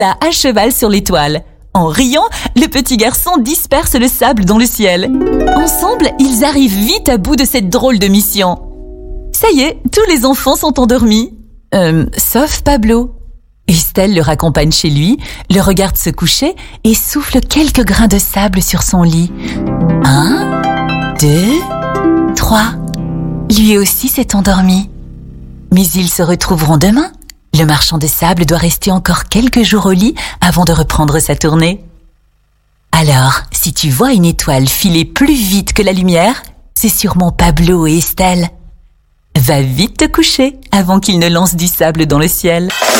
là à cheval sur l'étoile. En riant, le petit garçon disperse le sable dans le ciel. Ensemble, ils arrivent vite à bout de cette drôle de mission. Ça y est, tous les enfants sont endormis. Sauf Pablo. Estelle le raccompagne chez lui, le regarde se coucher et souffle quelques grains de sable sur son lit. 1, 2, 3. Lui aussi s'est endormi. Mais ils se retrouveront demain. Le marchand de sable doit rester encore quelques jours au lit avant de reprendre sa tournée. Alors, si tu vois une étoile filer plus vite que la lumière, c'est sûrement Pablo et Estelle. Va vite te coucher avant qu'ils ne lancent du sable dans le ciel.